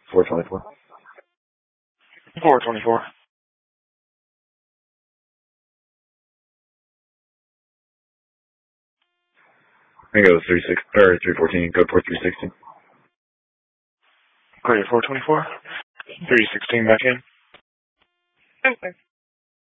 424. 424. I go 314, code 4316. Great, 424. 316 back in. Okay.